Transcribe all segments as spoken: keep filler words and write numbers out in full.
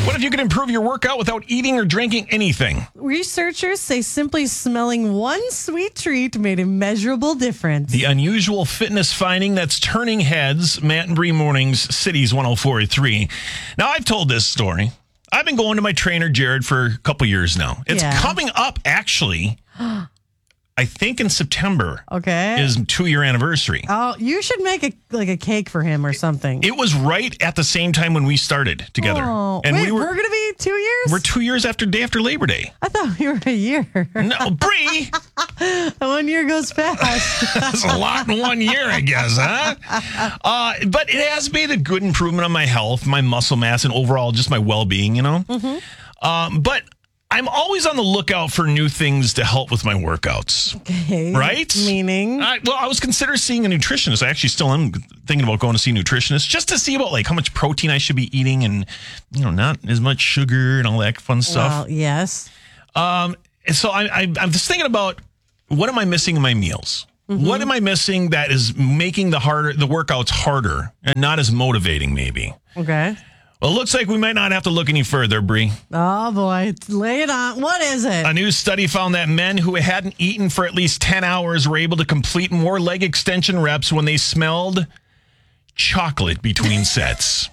What if you could improve your workout without eating or drinking anything? Researchers say simply smelling one sweet treat made a measurable difference. The unusual fitness finding that's turning heads. Matt and Bree Mornings, Cities one oh four point three. Now, I've told this story. I've been going to my trainer, Jared, for a couple years now. It's Yeah. coming up, actually, I think in September. Okay. Is two-year anniversary. Oh, you should make a like a cake for him or something. It was right at the same time when we started together. Oh, and wait, we we were, are going to be two years? we're two years after day after Labor Day. I thought we were a year. No, Bree. One year goes fast. That's a lot in one year, I guess, huh? Uh, but it has made a good improvement on my health, my muscle mass, and overall just my well-being, you know? Mm-hmm. Um, but I'm always on the lookout for new things to help with my workouts. Okay. Right? Meaning? I, well, I was considering seeing a nutritionist. I actually still am thinking about going to see a nutritionist just to see about like how much protein I should be eating and, you know, not as much sugar and all that fun stuff. Well, yes. Um, and so I, I, I'm just thinking about what am I missing in my meals? Mm-hmm. What am I missing that is making the harder the workouts harder and not as motivating? Maybe. Okay. Well, it looks like we might not have to look any further, Bree. Oh boy, lay it on. What is it? A new study found that men who hadn't eaten for at least ten hours were able to complete more leg extension reps when they smelled chocolate between sets.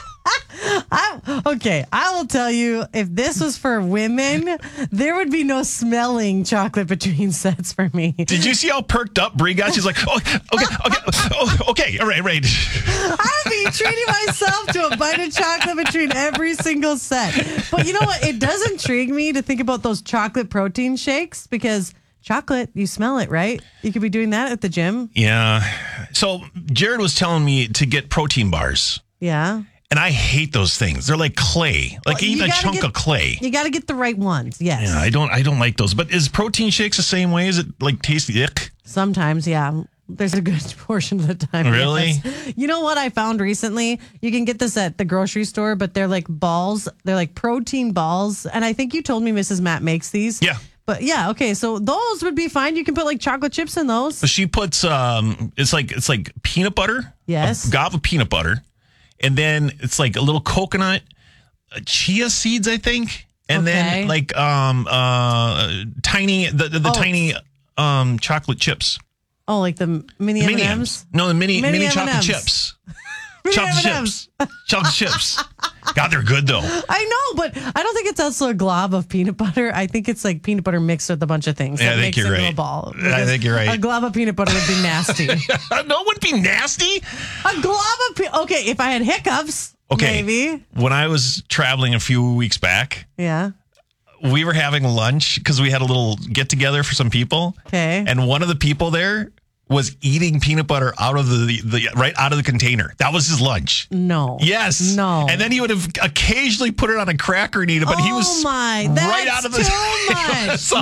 I, okay, I will tell you, if this was for women, there would be no smelling chocolate between sets for me. Did you see how perked up Bree got? She's like, oh, okay, okay, oh, okay, all right, right. I'd be treating myself to a bite of chocolate between every single set. But you know what? It does intrigue me to think about those chocolate protein shakes because chocolate, you smell it, right? You could be doing that at the gym. Yeah. So Jared was telling me to get protein bars. Yeah. And I hate those things. They're like clay, like Well, you eating a gotta chunk get- of clay. You got to get the right ones. Yes. Yeah, I don't, I don't like those. But is protein shakes the same way? Is it like tasty? Ick? Sometimes, yeah. There's a good portion of the time. Really? Yes. You know what I found recently? You can get this at the grocery store, but they're like balls. They're like protein balls. And I think you told me Missus Matt makes these. Yeah. But yeah, okay. So those would be fine. You can put like chocolate chips in those. But she puts, um, it's like it's like peanut butter. Yes. A gob of peanut butter, and then it's like a little coconut, uh, chia seeds, I think, and Okay. then like um uh tiny the the, the Oh. tiny um chocolate chips. Oh, like the mini M and Mini M's? M's. No, the mini Mini mini, chocolate M and M's. chips. Mini Chocolate M and M's. chips. Chocolate chips. God, they're good though. I know, but I don't think it's also a glob of peanut butter. I think it's like peanut butter mixed with a bunch of things. Yeah, that I think makes you're it into right. a ball. I Because think you're right. A glob of peanut butter would be nasty. No, it wouldn't be nasty. A glob of pe- okay. If I had hiccups, Okay. maybe. When I was traveling a few weeks back, Yeah. we were having lunch because we had a little get together for some people. Okay. And one of the people there was eating peanut butter out of the, the, the right out of the container. That was his lunch. No. Yes. No. And then he would have occasionally put it on a cracker and eat it, but oh he was my, that's right out of the too much. sauce.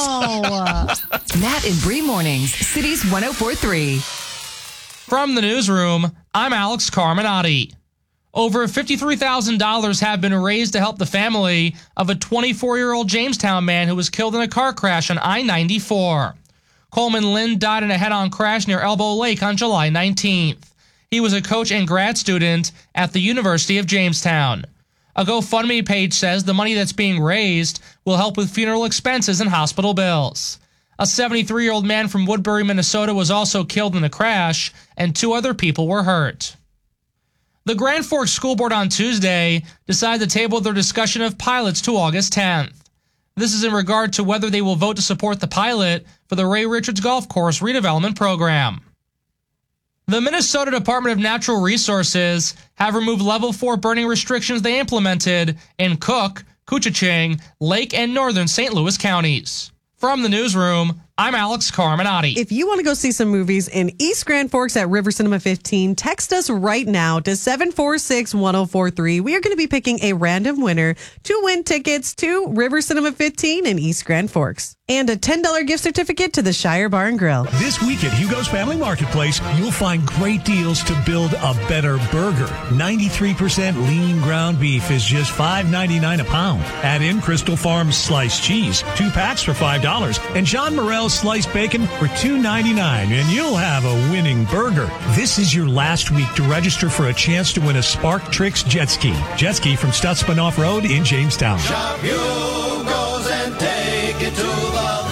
No. Matt and Bree Mornings, Cities one oh four point three. From the newsroom, I'm Alex Carminati. Over fifty-three thousand dollars have been raised to help the family of a twenty-four-year-old Jamestown man who was killed in a car crash on I ninety-four. Coleman Lynn died in a head-on crash near Elbow Lake on July nineteenth. He was a coach and grad student at the University of Jamestown. A GoFundMe page says the money that's being raised will help with funeral expenses and hospital bills. A seventy-three-year-old man from Woodbury, Minnesota was also killed in the crash, and two other people were hurt. The Grand Forks School Board on Tuesday decided to table their discussion of pilots to August tenth. This is in regard to whether they will vote to support the pilot for the Ray Richards Golf Course redevelopment program. The Minnesota Department of Natural Resources have removed level four burning restrictions they implemented in Cook, Koochiching, Lake, and northern Saint Louis counties. From the newsroom, I'm Alex Carminati. If you want to go see some movies in East Grand Forks at River Cinema fifteen, text us right now to seven four six, one oh four three. We are going to be picking a random winner to win tickets to River Cinema fifteen in East Grand Forks. and a ten dollars gift certificate to the Shire Bar and Grill. This week at Hugo's Family Marketplace, you'll find great deals to build a better burger. ninety-three percent lean ground beef is just five ninety-nine a pound. Add in Crystal Farms sliced cheese, two packs for five dollars, and John Morrell's sliced bacon for two ninety-nine, and you'll have a winning burger. This is your last week to register for a chance to win a Spark Tricks jet ski. Jet ski from Stutzman Off-Road in Jamestown. Shop Hugo's and take it to the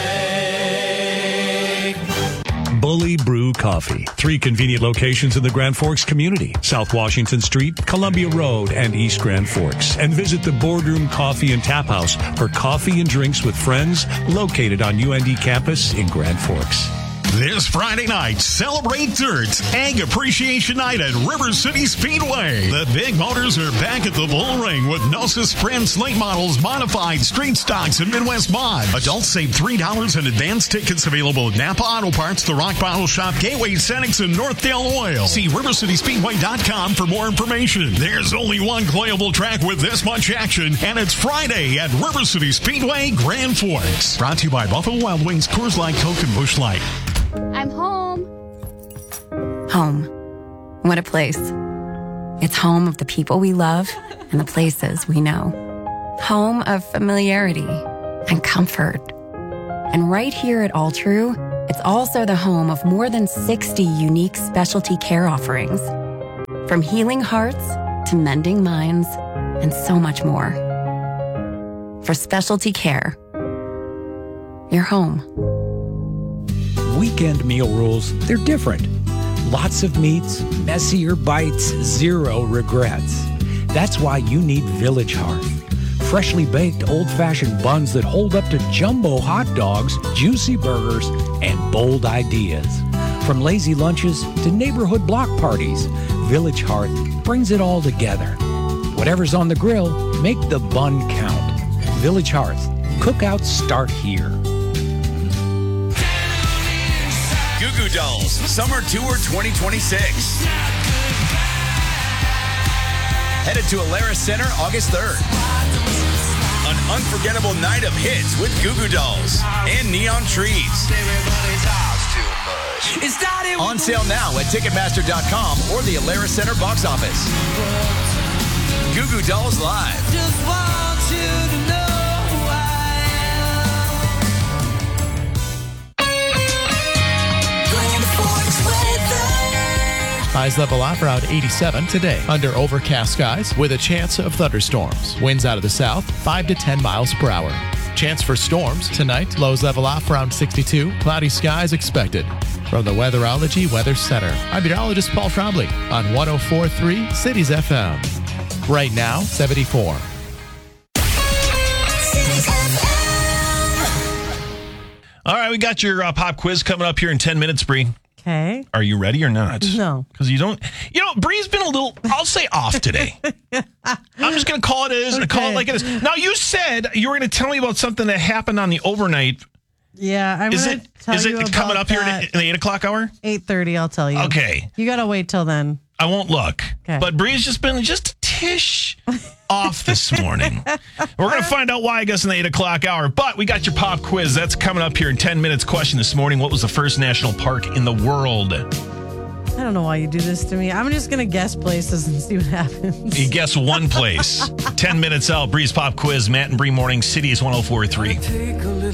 lake. Bully Brew Coffee. Three convenient locations in the Grand Forks community. South Washington Street, Columbia Road, and East Grand Forks. And visit the Boardroom Coffee and Tap House for coffee and drinks with friends located on U N D campus in Grand Forks. This Friday night, celebrate Dirt's Ag Appreciation Night at River City Speedway. The big motors are back at the Bull Ring with Gnosis Sprint Slate models, modified street stocks, and Midwest mods. Adults save three dollars in advance tickets available at Napa Auto Parts, The Rock Bottle Shop, Gateway Cenex, and Northdale Oil. See river city speedway dot com for more information. There's only one playable track with this much action, and it's Friday at River City Speedway, Grand Forks. Brought to you by Buffalo Wild Wings, Coors Light, Coke, and Busch Light. I'm home. Home. What a place. It's home of the people we love and the places we know. Home of familiarity and comfort. And right here at All True, it's also the home of more than sixty unique specialty care offerings. From healing hearts to mending minds and so much more. For specialty care, you're home. Weekend meal rules, they're different. Lots of meats, messier bites, zero regrets. That's why you need Village Hearth. Freshly baked old-fashioned buns that hold up to jumbo hot dogs, juicy burgers, and bold ideas. From lazy lunches to neighborhood block parties, Village Hearth brings it all together. Whatever's on the grill, make the bun count. Village Hearth. Cookouts start here. Goo Goo Dolls Summer Tour twenty twenty-six. Headed to Alara Center August third. An unforgettable night of hits with Goo Goo Dolls and Neon Trees. On sale now at Ticketmaster dot com or the Alara Center box office. Goo Goo Dolls Live. Just want you to know Highs level off around eighty-seven today under overcast skies with a chance of thunderstorms. Winds out of the south, five to ten miles per hour. Chance for storms tonight. Lows level off around sixty-two. Cloudy skies expected. From the Weatherology Weather Center, I'm meteorologist Paul Trombley on one oh four point three Cities F M. Right now, seventy-four. All right, we got your uh, pop quiz coming up here in ten minutes, Bree. Okay. Are you ready or not? No. Because you don't, you know, Bree's been a little, I'll say off today. I'm just going to call it as, okay. call it like it is. Now, you said you were going to tell me about something that happened on the overnight. Yeah, I'm is going it, to tell is you it coming up here in, in the eight o'clock hour? eight thirty, I'll tell you. Okay. You got to wait till then. I won't look. Okay. But Bree's just been just a tish off this morning. We're going to find out why, I guess, in the eight o'clock hour. But we got your pop quiz. That's coming up here in ten minutes. Question this morning: what was the first national park in the world? I don't know why you do this to me. I'm just going to guess places and see what happens. You guess one place. ten minutes out. Bree's pop quiz. Matt and Bree morning. Cities one oh four point three.